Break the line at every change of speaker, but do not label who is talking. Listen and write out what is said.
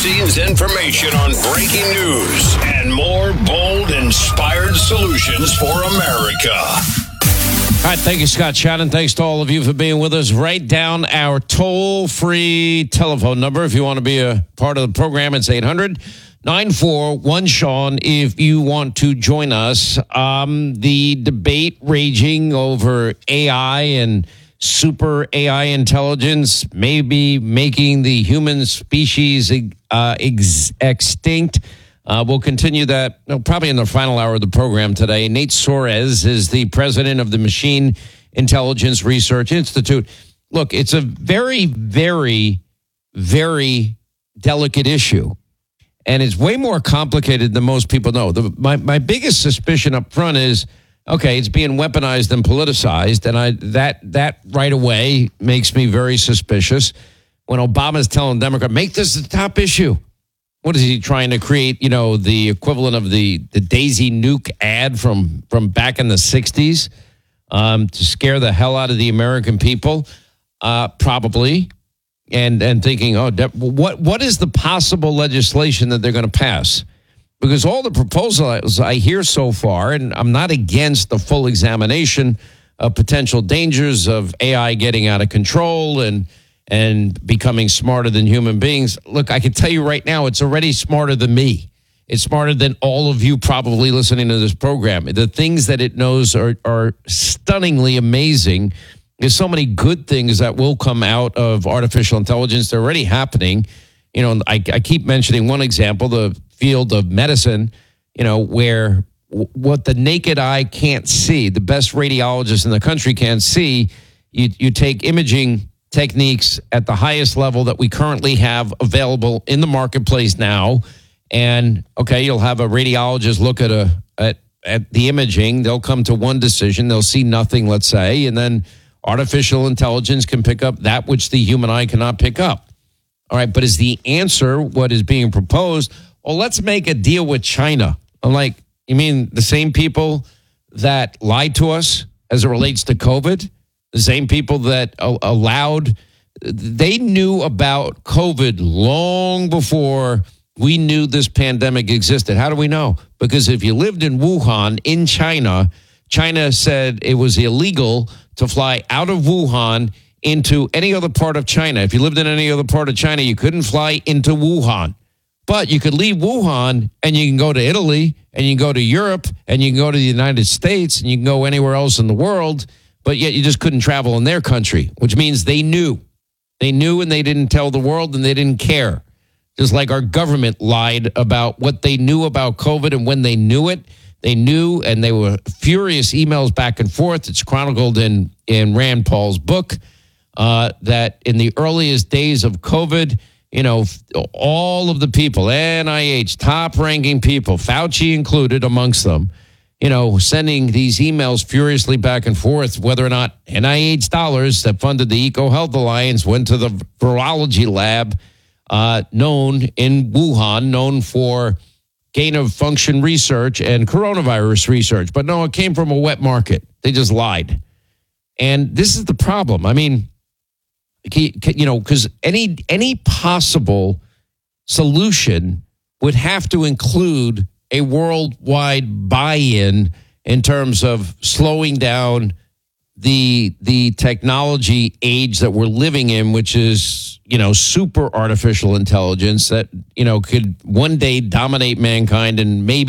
behind-the-scenes information on breaking news and more bold, inspired solutions for America.
All right, thank you, Scott Shannon. Thanks to all of you for being with us. Write down our toll-free telephone number if you want to be a part of the program. It's 800-941-SEAN if you want to join us. The debate raging over AI and super AI intelligence may be making the human species extinct. We'll continue that probably in the final hour of the program today. Nate Soares is the president of the Machine Intelligence Research Institute. Look, it's a very, very, very delicate issue, and it's way more complicated than most people know. My biggest suspicion up front is, okay, it's being weaponized and politicized, and that right away makes me very suspicious. When Obama's telling Democrats, make this the top issue. What is he trying to create, the equivalent of the Daisy Nuke ad from back in the 60s to scare the hell out of the American people? Probably. And thinking, what is the possible legislation that they're going to pass? Because all the proposals I hear so far, and I'm not against the full examination of potential dangers of AI getting out of control and becoming smarter than human beings. Look, I can tell you right now, it's already smarter than me. It's smarter than all of you probably listening to this program. The things that it knows are stunningly amazing. There's so many good things that will come out of artificial intelligence. They're already happening. I keep mentioning one example, the field of medicine, where what the naked eye can't see, the best radiologists in the country can't see, you take imaging techniques at the highest level that we currently have available in the marketplace now. And, okay, you'll have a radiologist look at the imaging. They'll come to one decision. They'll see nothing, let's say, and then artificial intelligence can pick up that which the human eye cannot pick up. All right, but is the answer what is being proposed? Well, let's make a deal with China. I'm like, you mean the same people that lied to us as it relates to COVID? The same people that they knew about COVID long before we knew this pandemic existed. How do we know? Because if you lived in Wuhan, in China, China said it was illegal to fly out of Wuhan into any other part of China. If you lived in any other part of China, you couldn't fly into Wuhan. But you could leave Wuhan and you can go to Italy and you can go to Europe and you can go to the United States and you can go anywhere else in the world. But yet you just couldn't travel in their country, which means they knew. They knew and they didn't tell the world and they didn't care. Just like our government lied about what they knew about COVID and when they knew it. They knew, and they were furious emails back and forth. It's chronicled in Rand Paul's book that in the earliest days of COVID, all of the people, NIH, top-ranking people, Fauci included amongst them, sending these emails furiously back and forth, whether or not NIH dollars that funded the EcoHealth Alliance went to the virology lab known in Wuhan, known for gain-of-function research and coronavirus research. But no, it came from a wet market. They just lied. And this is the problem. I mean, because any possible solution would have to include a worldwide buy-in in terms of slowing down the technology age that we're living in, which is, super artificial intelligence that, could one day dominate mankind and maybe